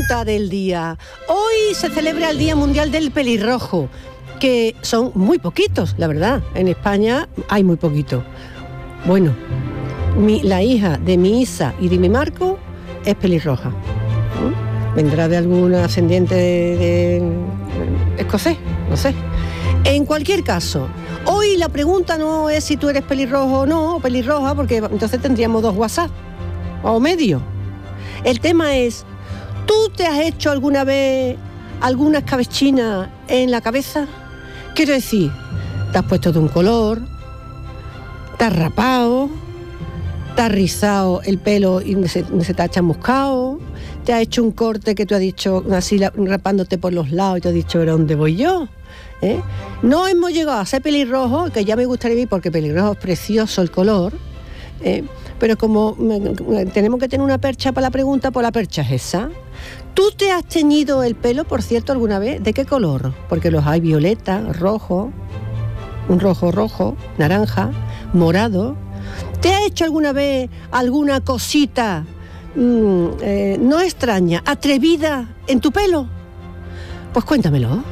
pregunta del día. Hoy se celebra el Día Mundial del Pelirrojo, que son muy poquitos, la verdad. En España hay muy poquito. Bueno, la hija de mi Isa y de mi Marco es pelirroja. Vendrá de algún ascendiente de escocés, no sé. En cualquier caso, hoy la pregunta no es si tú eres pelirrojo o no, o pelirroja, porque entonces tendríamos 2 WhatsApp, o medio. El tema es, ¿tú te has hecho alguna vez alguna escabechina en la cabeza? Quiero decir, ¿te has puesto de un color? ¿Te has rapado? ¿Te has rizado el pelo y se te ha chamuscado? ¿Te has hecho un corte que tú has dicho, así rapándote por los lados y te has dicho, ¿pero dónde voy yo? No hemos llegado a ser pelirrojo, que ya me gustaría ir porque pelirrojo es precioso el color, pero como tenemos que tener una percha para la pregunta, pues la percha es esa. ¿Tú te has teñido el pelo, por cierto, alguna vez? ¿De qué color? Porque los hay violeta, rojo, un rojo, naranja, morado. ¿Te has hecho alguna vez alguna cosita no extraña, atrevida en tu pelo? Pues cuéntamelo.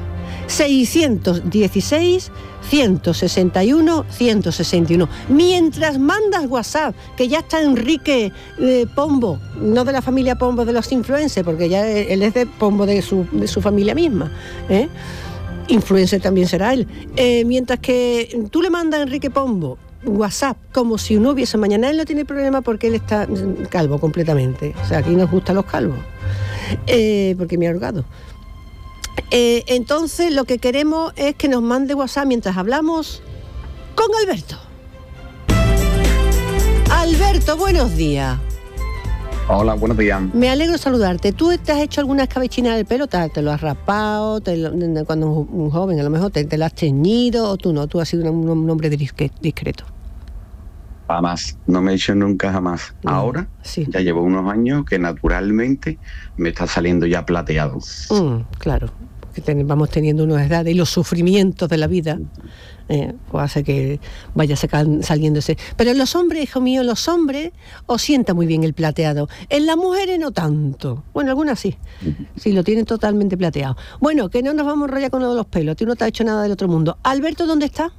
616-161-161. Mientras mandas WhatsApp, que ya está Enrique Pombo, no de la familia Pombo de los influencers, porque ya él es de Pombo de su familia misma, influencer también será él. Mientras que tú le mandas a Enrique Pombo WhatsApp como si no hubiese mañana, él no tiene problema porque él está calvo completamente. O sea, aquí nos gustan los calvos, porque me ha ahorcado. Entonces lo que queremos es que nos mande WhatsApp mientras hablamos con Alberto. Alberto, buenos días. Hola, buenos días. Me alegro de saludarte. ¿Tú te has hecho alguna escabechina del pelo? ¿Te lo has rapado? Cuando un joven a lo mejor te lo has teñido, o tú no? ¿Tú has sido un hombre discreto? Jamás, no me he hecho nunca jamás. No. Ahora Sí. ya llevo unos años que naturalmente me está saliendo ya plateado. Claro, porque vamos teniendo unas edades y los sufrimientos de la vida pues hace que vaya saliéndose. Pero en los hombres, hijo mío, los hombres os sienta muy bien el plateado. En las mujeres no tanto. Bueno, algunas sí. Sí, lo tienen totalmente plateado. Bueno, que no nos vamos a enrollar con lo de los pelos. Tú no te has hecho nada del otro mundo. Alberto, ¿dónde estás?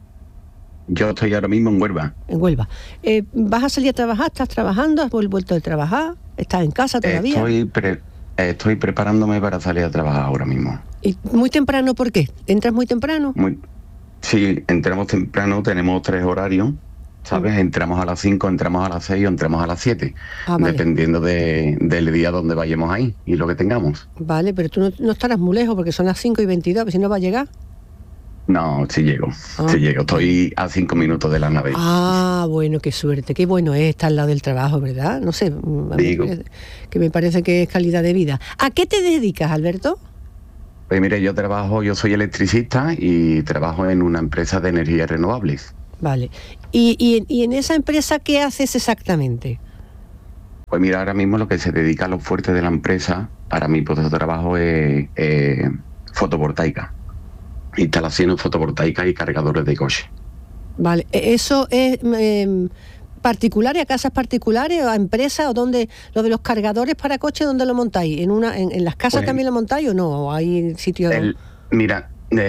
Yo estoy ahora mismo en Huelva. En Huelva. ¿Vas a salir a trabajar? ¿Estás trabajando? ¿Has vuelto de trabajar? ¿Estás en casa todavía? Estoy preparándome para salir a trabajar ahora mismo. ¿Y muy temprano por qué? ¿Entras muy temprano? Sí, entramos temprano, tenemos 3 horarios, ¿sabes? Entramos a las 5, entramos a las 6 o entramos a las 7, vale. Dependiendo del día donde vayamos ahí y lo que tengamos. Vale, pero tú no estarás muy lejos porque son las 5:22, pues si no va a llegar. No, sí llego, estoy a 5 minutos de la nave. Bueno, qué suerte, qué bueno es estar al lado del trabajo, ¿verdad? No sé, que me parece que es calidad de vida. ¿A qué te dedicas, Alberto? Pues mire, yo soy electricista y trabajo en una empresa de energías renovables. Vale, ¿y en esa empresa qué haces exactamente? Pues mira, ahora mismo lo que se dedica a lo fuerte de la empresa, para mi puesto de trabajo es fotovoltaica. Instalaciones fotovoltaicas y cargadores de coche. Vale, ¿eso es particulares, a casas particulares o a empresas, o dónde, lo de los cargadores para coche, dónde lo montáis? ¿En las casas pues, también lo montáis o no? ¿O hay sitios...? Mira,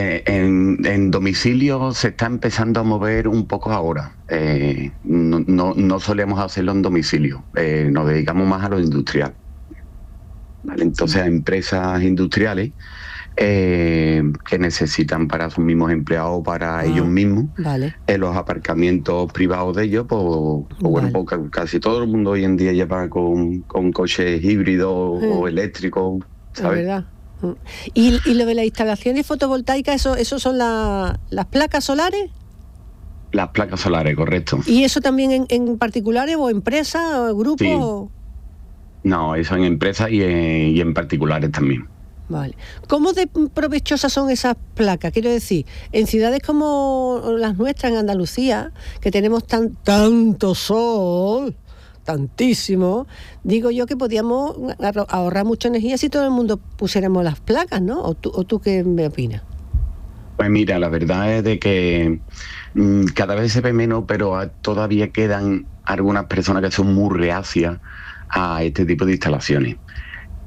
en domicilio se está empezando a mover un poco ahora. No solemos hacerlo en domicilio, nos dedicamos más a lo industrial. ¿Vale? Entonces a empresas industriales que necesitan para sus mismos empleados, para ellos mismos, vale. En los aparcamientos privados de ellos, pues bueno, pues casi todo el mundo hoy en día lleva con coches híbridos o eléctricos, ¿sabes? Es verdad. ¿Y lo de las instalaciones fotovoltaicas, eso son las placas solares? Las placas solares, correcto. ¿Y eso también en particulares o empresas o grupos? Sí. No, eso en empresas y en particulares también. Vale. ¿Cómo de provechosas son esas placas? Quiero decir, en ciudades como las nuestras, en Andalucía, que tenemos tanto sol, tantísimo, digo yo que podíamos ahorrar mucha energía si todo el mundo pusiéramos las placas, ¿no? ¿O tú qué me opinas? Pues mira, la verdad es de que cada vez se ve menos, pero todavía quedan algunas personas que son muy reacias a este tipo de instalaciones.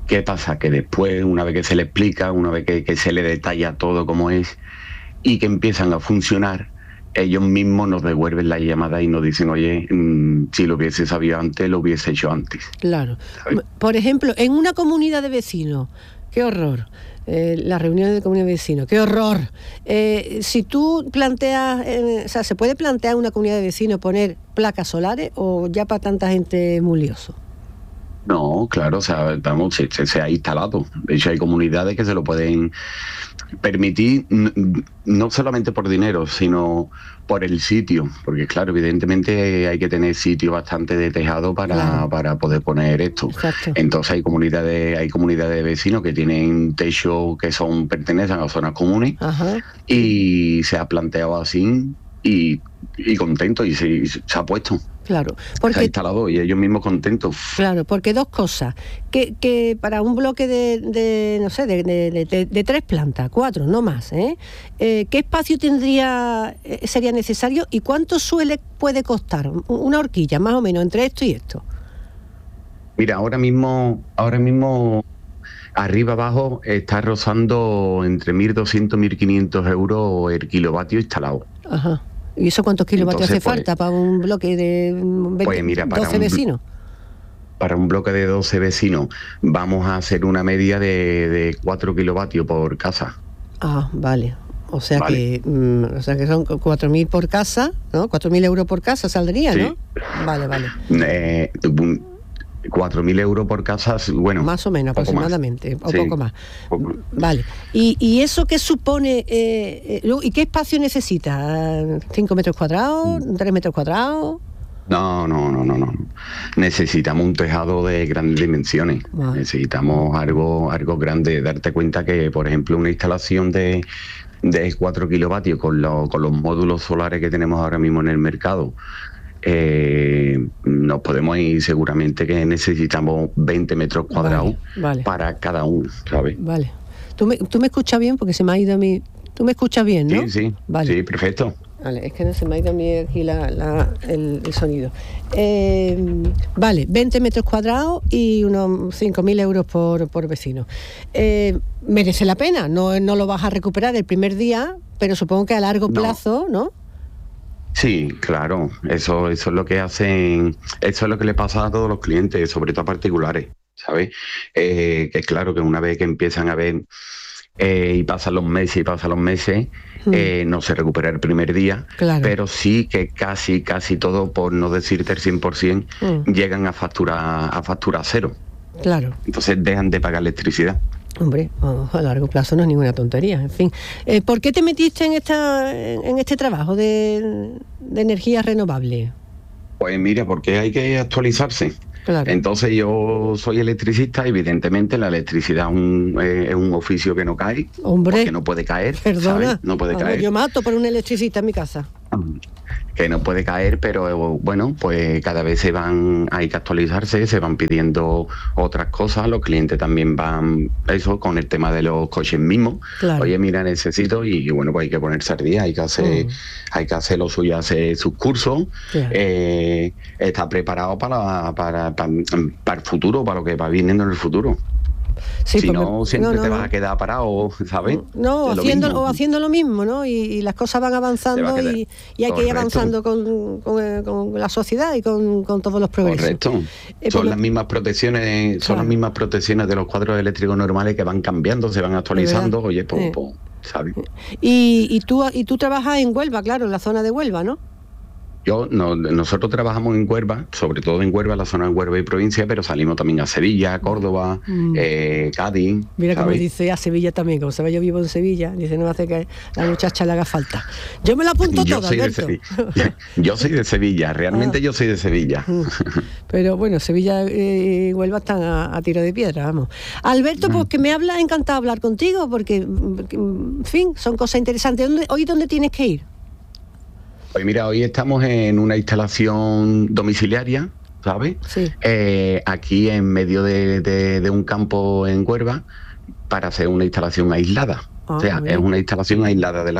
¿Qué pasa? Que después, una vez que se le explica, una vez que se le detalla todo como es y que empiezan a funcionar, ellos mismos nos devuelven la llamada y nos dicen, oye, si lo hubiese sabido antes, lo hubiese hecho antes. Claro. ¿Sabes? Por ejemplo, en una comunidad de vecinos, qué horror. Las reuniones de comunidad de vecinos, qué horror. Si tú planteas, o sea, ¿se puede plantear en una comunidad de vecinos poner placas solares o ya para tanta gente es muy lioso? No, claro, o sea, vamos, se ha instalado. De hecho, hay comunidades que se lo pueden permitir, no solamente por dinero, sino por el sitio, porque claro, evidentemente hay que tener sitio bastante de tejado para poder poner esto. Exacto. Entonces hay comunidades de vecinos que tienen techo que pertenecen a zonas comunes. Ajá. Y se ha planteado así y contento y se ha puesto. Claro, Se ha instalado y ellos mismos contentos. Claro, porque dos cosas, que para un bloque de no sé, de 3 plantas, 4, no más, ¿qué espacio sería necesario y cuánto puede costar una horquilla, más o menos, entre esto y esto? Mira, ahora mismo arriba abajo está rozando entre 1.200 y 1.500 euros el kilovatio instalado. Ajá. ¿Y eso cuántos kilovatios Entonces, hace falta para un bloque de 12 vecinos? Para un bloque de 12 vecinos vamos a hacer una media de 4 kilovatios por casa. Ah, vale. O sea, Vale. que son 4.000 por casa, ¿no? 4.000 euros por casa saldría, Sí. ¿no? Vale. 4.000 euros por casa, bueno. Más o menos, poco aproximadamente, más. o Sí, poco más. poco. Vale. ¿Y eso qué supone? ¿Y qué espacio necesita? ¿5 metros cuadrados? ¿3 metros cuadrados? No. Necesitamos un tejado de grandes dimensiones. Vale. Necesitamos algo grande. Darte cuenta que, por ejemplo, una instalación de 4 kilovatios con los módulos solares que tenemos ahora mismo en el mercado, nos podemos ir seguramente que necesitamos 20 metros cuadrados Vale. para cada uno, ¿sabes? Vale. ¿Tú me escuchas bien? Porque se me ha ido a mí... ¿Tú me escuchas bien, no? Sí, Vale. sí, perfecto. Vale, es que no se me ha ido a mí aquí el sonido. Vale, 20 metros cuadrados y unos 5.000 euros por vecino. Merece la pena, no lo vas a recuperar el primer día, pero supongo que a largo plazo, ¿no? Sí, claro, eso es lo que hacen, eso es lo que le pasa a todos los clientes, sobre todo a particulares, ¿sabes? Que claro, que una vez que empiezan a ver y pasan los meses, no se recupera el primer día, Claro. pero sí que casi todo, por no decirte el 100%, llegan a factura cero. Claro. Entonces dejan de pagar electricidad. Hombre, a largo plazo no es ninguna tontería, en fin. ¿Por qué te metiste en este trabajo de energía renovable? Pues mira, porque hay que actualizarse. Claro. Entonces yo soy electricista, evidentemente la electricidad es un oficio que no cae, Hombre, porque no puede caer, Perdona, ¿sabes? No puede caer. Yo mato por un electricista en mi casa. Que no puede caer, pero bueno, pues cada vez hay que actualizarse, se van pidiendo otras cosas, los clientes también van, eso, con el tema de los coches mismos. Claro. Oye, mira, necesito, y bueno, pues hay que ponerse al día, hay que hacer lo suyo, hacer sus cursos, Claro. estar preparado para el futuro, para lo que va viniendo en el futuro. Sí, Si porque- no, siempre te vas a quedar parado, ¿sabes? No, Es lo haciendo mismo. lo mismo, ¿no? Y las cosas van Te va avanzando a quedar. y hay que ir Correcto. avanzando con la sociedad y con todos los progresos. Correcto. Por lo- Las mismas protecciones, Claro. las mismas protecciones de los cuadros eléctricos normales que van cambiando, se van actualizando. Oye, pues, ¿sabes? Y tú trabajas en Huelva, claro, en la zona de Huelva, ¿no? Nosotros trabajamos en Huelva, sobre todo en Huelva, la zona de Huelva y provincia, pero salimos también a Sevilla, Córdoba, Cádiz. Mira cómo ¿sabes? dice a Sevilla también, como sabe yo vivo en Sevilla, dice no hace que a la muchacha le haga falta. Yo me la apunto Yo toda, soy de Alberto. Sevilla. Yo soy de Sevilla, realmente yo soy de Sevilla. Pero bueno, Sevilla y Huelva están a tiro de piedra, vamos. Alberto, pues que me habla, encantado hablar contigo, porque, en fin, son cosas interesantes. ¿Hoy dónde tienes que ir? Pues mira, hoy estamos en una instalación domiciliaria, ¿sabes? Sí. Aquí en medio de un campo en Huelva para hacer una instalación aislada. Ah, O sea, muy es bien. una instalación aislada de la red.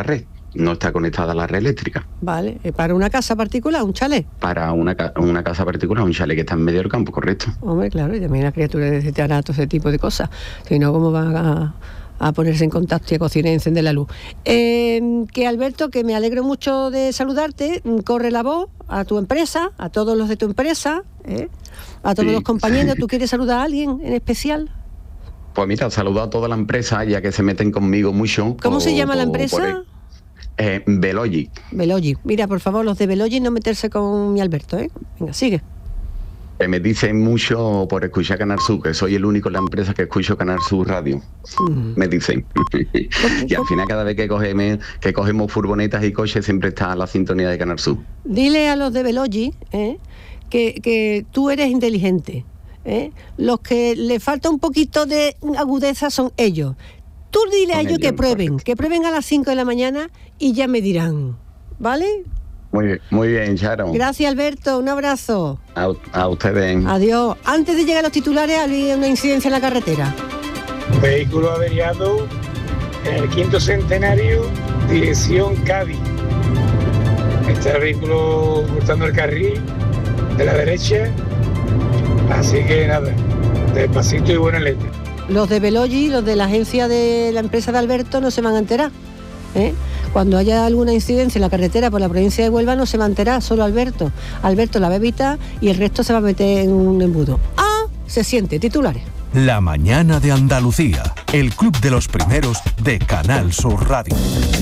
no está conectada a la red eléctrica. Vale, ¿para una casa particular, un chalet? Para una casa particular, un chalet que está en medio del campo, correcto. Hombre, claro, y también las criaturas necesitarán todo ese tipo de cosas. Si no, ¿cómo van a ponerse en contacto y a cocinar y encender la luz? Que Alberto, que me alegro mucho de saludarte, corre la voz a tu empresa, a todos los de tu empresa, a todos los compañeros. ¿Tú quieres saludar a alguien en especial? Pues mira, saludo a toda la empresa, ya que se meten conmigo mucho. ¿Cómo se llama la empresa? Velogic. Velogic. Mira, por favor, los de Velogic no meterse con mi Alberto, ¿eh? Venga, sigue. Me dicen mucho por escuchar Canal Sur, que soy el único en la empresa que escucho Canal Sur Radio. Me dicen. Y al final, cada vez que cogemos furgonetas y coches, siempre está la sintonía de Canal Sur. Dile a los de Velogic que tú eres inteligente. Los que le falta un poquito de agudeza son ellos. Tú dile a ellos que prueben a las 5 de la mañana y ya me dirán, ¿vale? Muy bien, Charo. Gracias, Alberto, un abrazo. A ustedes. Adiós. Antes de llegar a los titulares, había una incidencia en la carretera. Vehículo averiado en el 5º centenario, dirección Cádiz. Está el vehículo cortando el carril de la derecha, así que nada, despacito y buena leche. Los de Velogic, los de la agencia de la empresa de Alberto, no se van a enterar. Cuando haya alguna incidencia en la carretera por la provincia de Huelva, no se va a enterar, solo Alberto. Alberto la va a evitar y el resto se va a meter en un embudo. Se siente. Titulares. La mañana de Andalucía, el club de los primeros de Canal Sur Radio.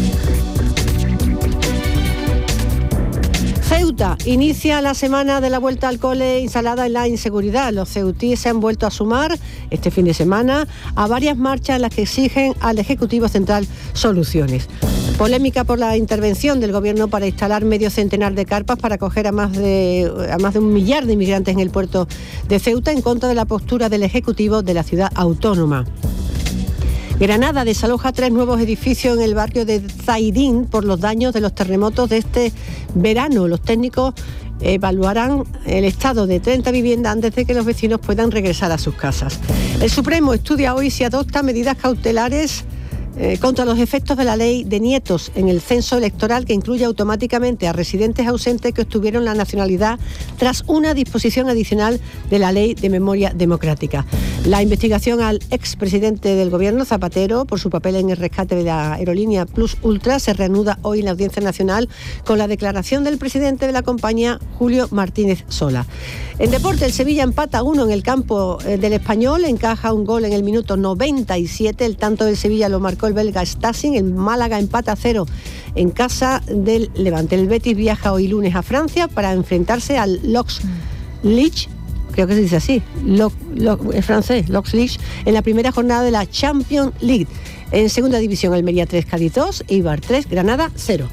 Ceuta inicia la semana de la vuelta al cole instalada en la inseguridad. Los ceutíes se han vuelto a sumar este fin de semana a varias marchas en las que exigen al Ejecutivo Central soluciones. Polémica por la intervención del Gobierno para instalar medio centenar de carpas para acoger a más de 1 millar de inmigrantes en el puerto de Ceuta, en contra de la postura del Ejecutivo de la ciudad autónoma. Granada desaloja 3 nuevos edificios en el barrio de Zaidín por los daños de los terremotos de este verano. Los técnicos evaluarán el estado de 30 viviendas antes de que los vecinos puedan regresar a sus casas. El Supremo estudia hoy si adopta medidas cautelares contra los efectos de la ley de nietos en el censo electoral, que incluye automáticamente a residentes ausentes que obtuvieron la nacionalidad tras una disposición adicional de la Ley de Memoria Democrática. La investigación al expresidente del Gobierno, Zapatero, por su papel en el rescate de la aerolínea Plus Ultra se reanuda hoy en la Audiencia Nacional con la declaración del presidente de la compañía, Julio Martínez Sola. En deporte, el Sevilla empata 1 en el campo del Español, encaja un gol en el minuto 97, el tanto del Sevilla lo marcó el belga Stassin. El Málaga empata 0 en casa del Levante. El Betis viaja hoy lunes a Francia para enfrentarse al Lox-Lich, creo que se dice así, es francés, Lox-Lich, en la primera jornada de la Champions League. En segunda división, Almería 3, Cádiz 2, Eibar 3, Granada 0.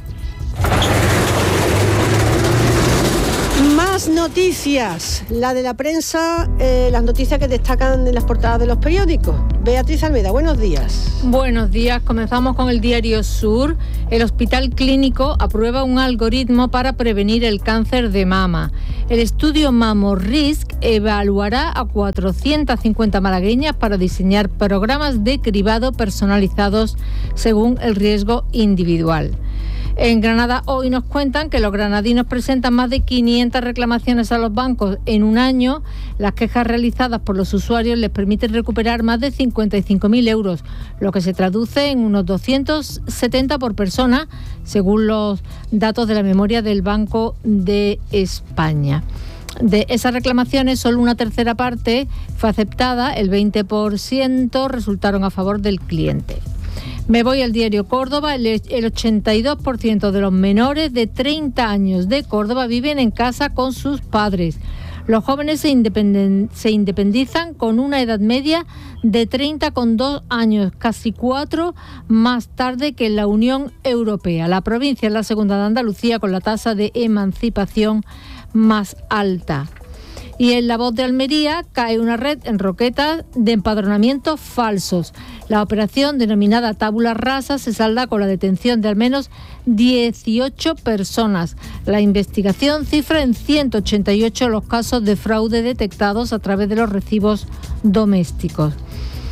Más noticias, la de la prensa, las noticias que destacan en las portadas de los periódicos. Beatriz Almeda, buenos días. Buenos días, comenzamos con el Diario Sur. El Hospital Clínico aprueba un algoritmo para prevenir el cáncer de mama. El estudio MammoRisk evaluará a 450 malagueñas para diseñar programas de cribado personalizados según el riesgo individual. En Granada hoy nos cuentan que los granadinos presentan más de 500 reclamaciones a los bancos en un año. Las quejas realizadas por los usuarios les permiten recuperar más de 55.000 euros, lo que se traduce en unos 270 por persona, según los datos de la memoria del Banco de España. De esas reclamaciones, solo una tercera parte fue aceptada, el 20% resultaron a favor del cliente. Me voy al Diario Córdoba. El 82% de los menores de 30 años de Córdoba viven en casa con sus padres. Los jóvenes se independizan con una edad media de 30,2 años, casi 4 más tarde que en la Unión Europea. La provincia es la segunda de Andalucía con la tasa de emancipación más alta. Y en La Voz de Almería cae una red en Roquetas de empadronamientos falsos. La operación, denominada Tabula Rasa, se salda con la detención de al menos 18 personas. La investigación cifra en 188 los casos de fraude detectados a través de los recibos domésticos.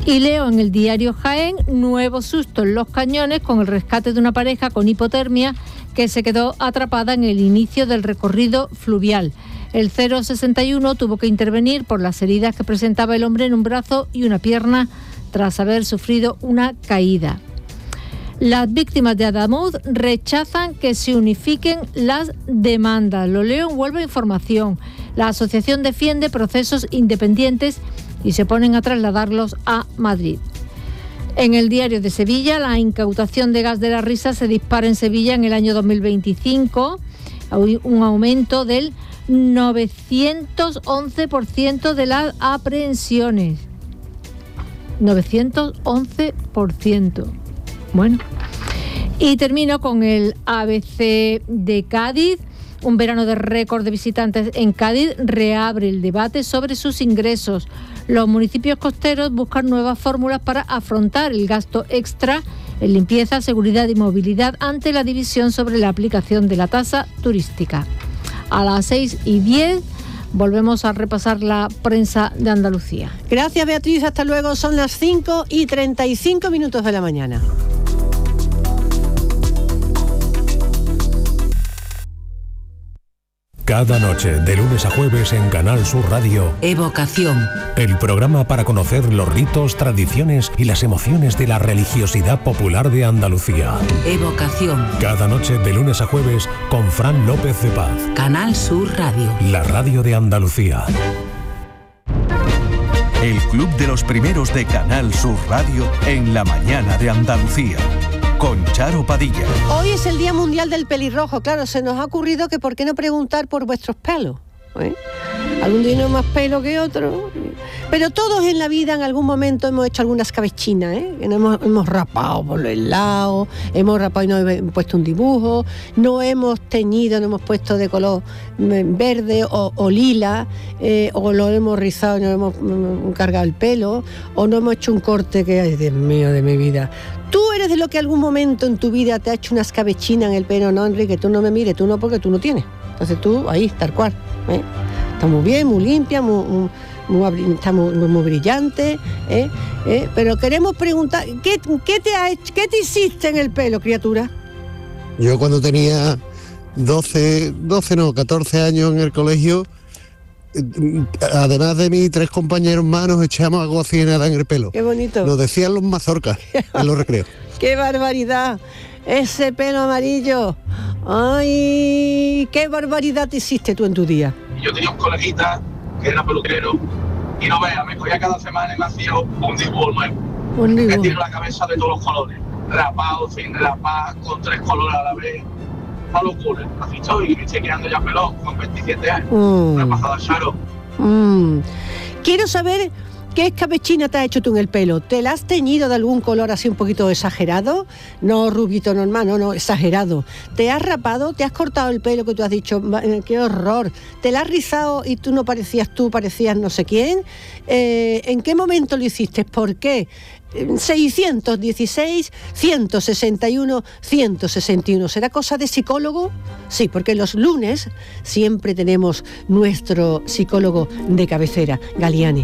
Y leo en el diario Jaén, nuevo susto en Los Cañones con el rescate de una pareja con hipotermia que se quedó atrapada en el inicio del recorrido fluvial. El 061 tuvo que intervenir por las heridas que presentaba el hombre en un brazo y una pierna tras haber sufrido una caída. Las víctimas de Adamuz rechazan que se unifiquen las demandas. Lo leo en Huelva Información. La asociación defiende procesos independientes y se ponen a trasladarlos a Madrid. En el diario de Sevilla, la incautación de gas de la risa se dispara en Sevilla en el año 2025, un aumento del 911% de las aprehensiones. 911%. Bueno, y termino con el ABC de Cádiz. Un verano de récord de visitantes en Cádiz reabre el debate sobre sus ingresos. Los municipios costeros buscan nuevas fórmulas para afrontar el gasto extra en limpieza, seguridad y movilidad ante la división sobre la aplicación de la tasa turística. A las 6:10 volvemos a repasar la prensa de Andalucía. Gracias, Beatriz, hasta luego. Son las 5:35 de la mañana. Cada noche, de lunes a jueves en Canal Sur Radio, Evocación. El programa para conocer los ritos, tradiciones y las emociones de la religiosidad popular de Andalucía. Evocación. Cada noche, de lunes a jueves, con Fran López de Paz. Canal Sur Radio. La radio de Andalucía. El Club de los Primeros de Canal Sur Radio en la mañana de Andalucía. Con Charo Padilla. Hoy es el Día Mundial del Pelirrojo. Claro, se nos ha ocurrido que por qué no preguntar por vuestros pelos, ¿eh? Algún día uno más pelo que otro. Pero todos en la vida en algún momento hemos hecho algunas cabechinas, ¿eh? Hemos rapado por los lados, hemos rapado y no hemos puesto un dibujo, no hemos teñido, no hemos puesto de color verde o lila, o lo hemos rizado y no hemos cargado el pelo, o no hemos hecho un corte que, ay, Dios mío de mi vida. ¿Tú eres de lo que algún momento en tu vida te ha hecho unas cabechinas en el pelo? No, Enrique, tú no me mires, tú no, porque tú no tienes. Entonces tú, ahí, tal cual, ¿eh? Está muy bien, muy limpia, está muy brillante, pero queremos preguntar, ¿qué te hiciste en el pelo, criatura? Yo cuando tenía 14 años en el colegio, además de mis 3 compañeros más, nos echamos agua oxigenada en el pelo. Qué bonito. Nos decían los mazorcas en los recreos. ¡Qué barbaridad! Ese pelo amarillo. ¡Ay! ¡Qué barbaridad te hiciste tú en tu día! Yo tenía un coleguita que era peluquero y no veas, me cogía cada semana y me hacía un dibujo nuevo. Me tiró la cabeza de todos los colores, rapado, sin rapar, con 3 colores a la vez. Una locura. Así estoy, y me estoy quedando ya pelón con 27 años. Una pasada, Charo. Quiero saber qué escabechina te has hecho tú en el pelo. ¿Te la has teñido de algún color así un poquito exagerado? No rubito normal, no, exagerado. ¿Te has rapado? ¿Te has cortado el pelo que tú has dicho? ¡Qué horror! ¿Te la has rizado y tú no parecías tú, parecías no sé quién? ¿En qué momento lo hiciste? ¿Por qué? 616, 161, 161. ¿Será cosa de psicólogo? Sí, porque los lunes siempre tenemos nuestro psicólogo de cabecera, Galiani.